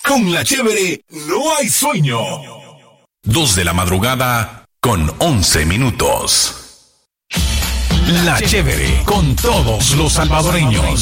Con la chévere no hay sueño. 2 de la madrugada con 11 minutos. La chévere con todos los salvadoreños.